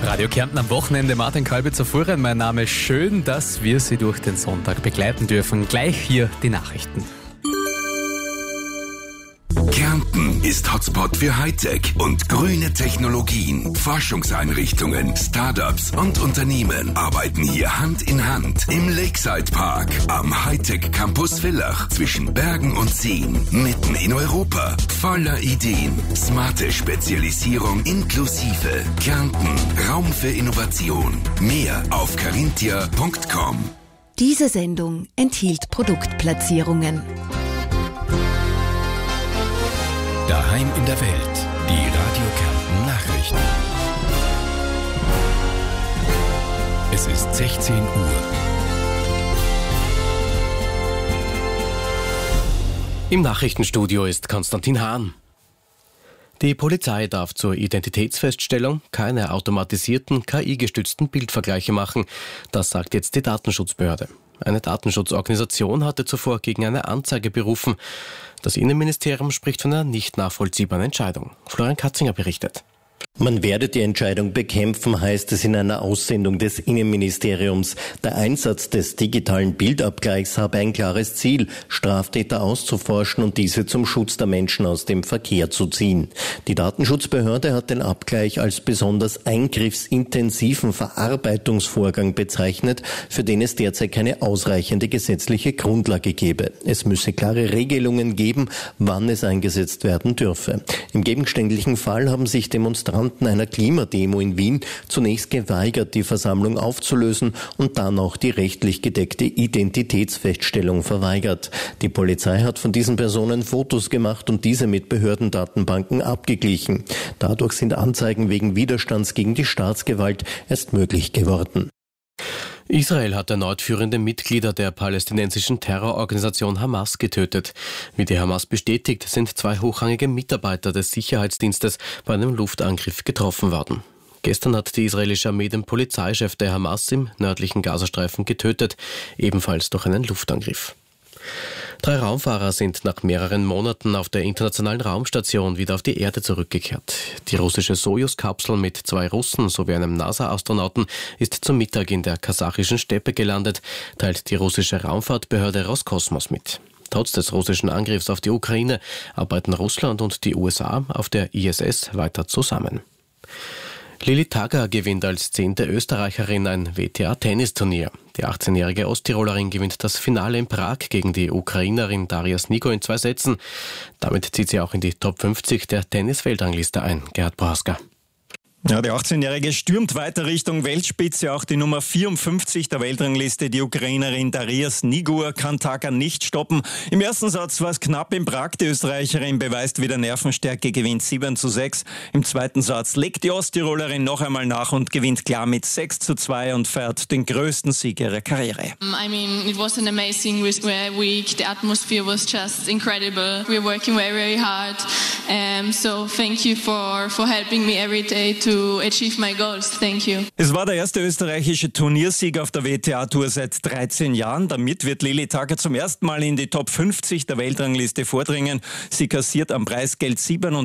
Radio Kärnten am Wochenende, Martin Kalbitzer Fuhren, mein Name. Schön, dass wir Sie durch den Sonntag begleiten dürfen. Gleich hier die Nachrichten. Kärnten ist Hotspot für Hightech und grüne Technologien. Forschungseinrichtungen, Startups und Unternehmen arbeiten hier Hand in Hand im Lakeside Park am Hightech Campus Villach zwischen Bergen und Seen, mitten in Europa. Voller Ideen, smarte Spezialisierung inklusive. Kärnten, Raum für Innovation. Mehr auf carinthia.com. Diese Sendung enthielt Produktplatzierungen. Daheim in der Welt, die Radio Kärnten Nachrichten. Es ist 16 Uhr. Im Nachrichtenstudio ist Konstantin Hahn. Die Polizei darf zur Identitätsfeststellung keine automatisierten, KI-gestützten Bildvergleiche machen. Das sagt jetzt die Datenschutzbehörde. Eine Datenschutzorganisation hatte zuvor gegen eine Anzeige berufen. Das Innenministerium spricht von einer nicht nachvollziehbaren Entscheidung. Florian Katzinger berichtet. Man werde die Entscheidung bekämpfen, heißt es in einer Aussendung des Innenministeriums. Der Einsatz des digitalen Bildabgleichs habe ein klares Ziel, Straftäter auszuforschen und diese zum Schutz der Menschen aus dem Verkehr zu ziehen. Die Datenschutzbehörde hat den Abgleich als besonders eingriffsintensiven Verarbeitungsvorgang bezeichnet, für den es derzeit keine ausreichende gesetzliche Grundlage gebe. Es müsse klare Regelungen geben, wann es eingesetzt werden dürfe. Im gegenständlichen Fall haben sich Demonstranten einer Klimademo in Wien zunächst geweigert, die Versammlung aufzulösen und dann auch die rechtlich gedeckte Identitätsfeststellung verweigert. Die Polizei hat von diesen Personen Fotos gemacht und diese mit Behördendatenbanken abgeglichen. Dadurch sind Anzeigen wegen Widerstands gegen die Staatsgewalt erst möglich geworden. Israel hat erneut führende Mitglieder der palästinensischen Terrororganisation Hamas getötet. Wie die Hamas bestätigt, sind 2 hochrangige Mitarbeiter des Sicherheitsdienstes bei einem Luftangriff getroffen worden. Gestern hat die israelische Armee den Polizeichef der Hamas im nördlichen Gazastreifen getötet, ebenfalls durch einen Luftangriff. 3 Raumfahrer sind nach mehreren Monaten auf der internationalen Raumstation wieder auf die Erde zurückgekehrt. Die russische Sojus-Kapsel mit 2 Russen sowie einem NASA-Astronauten ist zum Mittag in der kasachischen Steppe gelandet, teilt die russische Raumfahrtbehörde Roskosmos mit. Trotz des russischen Angriffs auf die Ukraine arbeiten Russland und die USA auf der ISS weiter zusammen. Lilly Tagger gewinnt als 10. Österreicherin ein WTA-Tennisturnier. Die 18-jährige Osttirolerin gewinnt das Finale in Prag gegen die Ukrainerin Daria Snigo in 2 Sätzen. Damit zieht sie auch in die Top 50 der Tennis-Weltrangliste ein. Gerhard Prohaska. Ja, die 18-Jährige stürmt weiter Richtung Weltspitze. Auch die Nummer 54 der Weltrangliste, die Ukrainerin Daria Snigo, kann Tagger nicht stoppen. Im ersten Satz war es knapp in Prag. Die Österreicherin beweist wieder Nervenstärke, gewinnt 7:6. Im zweiten Satz legt die Osttirolerin noch einmal nach und gewinnt klar mit 6:2 und feiert den größten Sieg ihrer Karriere. I mean, it was an amazing week. The atmosphere was just incredible. We're working very, very hard. So thank you for helping me every day to achieve my goals. Thank you. Es war der erste österreichische Turniersieg auf der WTA-Tour seit 13 Jahren. Damit wird Lilly Tagger zum ersten Mal in die Top 50 der Weltrangliste vordringen. Sie kassiert am Preisgeld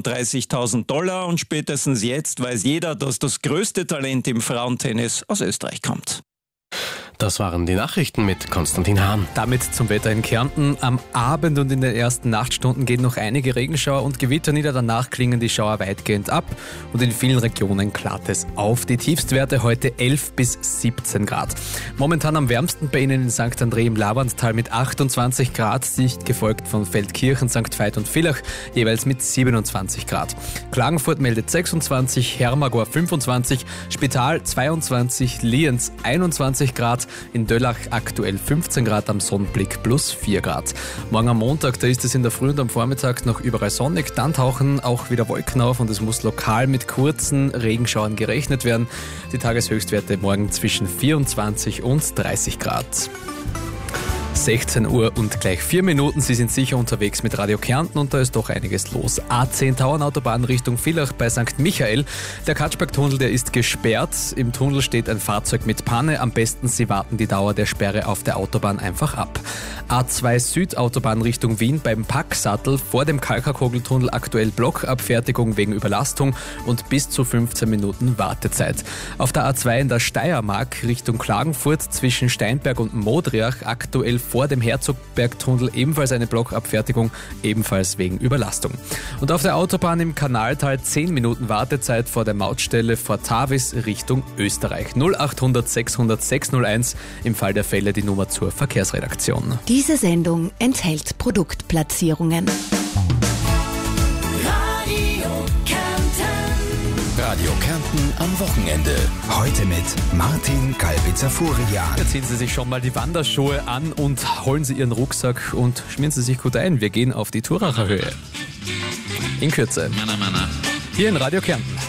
$37.000 und spätestens jetzt weiß jeder, dass das größte Talent im Frauentennis aus Österreich kommt. Das waren die Nachrichten mit Konstantin Hahn. Damit zum Wetter in Kärnten. Am Abend und in den ersten Nachtstunden gehen noch einige Regenschauer und Gewitter nieder. Danach klingen die Schauer weitgehend ab und in vielen Regionen klart es auf. Die Tiefstwerte heute 11 bis 17 Grad. Momentan am wärmsten bei Ihnen in St. André im Lavandtal mit 28 Grad, dicht gefolgt von Feldkirchen, St. Veit und Villach, jeweils mit 27 Grad. Klagenfurt meldet 26, Hermagor 25, Spital 22, Lienz 21 Grad, in Döllach aktuell 15 Grad, am Sonnenblick plus 4 Grad. Morgen am Montag, da ist es in der Früh und am Vormittag noch überall sonnig, dann tauchen auch wieder Wolken auf und es muss lokal mit kurzen Regenschauern gerechnet werden. Die Tageshöchstwerte morgen zwischen 24 und 30 Grad. 16 Uhr und gleich 4 Minuten. Sie sind sicher unterwegs mit Radio Kärnten und da ist doch einiges los. A10 Tauernautobahn Richtung Villach bei St. Michael. Der Katschbergtunnel, der ist gesperrt. Im Tunnel steht ein Fahrzeug mit Panne. Am besten Sie warten die Dauer der Sperre auf der Autobahn einfach ab. A2 Süd Autobahn Richtung Wien beim Packsattel vor dem Kalkakogeltunnel aktuell Blockabfertigung wegen Überlastung und bis zu 15 Minuten Wartezeit. Auf der A2 in der Steiermark Richtung Klagenfurt zwischen Steinberg und Modriach aktuell vor dem Herzogbergtunnel ebenfalls eine Blockabfertigung, ebenfalls wegen Überlastung. Und auf der Autobahn im Kanaltal 10 Minuten Wartezeit vor der Mautstelle vor Tavis Richtung Österreich. 0800 600 601 im Fall der Fälle die Nummer zur Verkehrsredaktion. Diese Sendung enthält Produktplatzierungen. Radio Kärnten am Wochenende. Heute mit Martin Kalbitzer-Furian. Jetzt ziehen Sie sich schon mal die Wanderschuhe an und holen Sie Ihren Rucksack und schmieren Sie sich gut ein. Wir gehen auf die Turacher Höhe. In Kürze. Hier in Radio Kärnten.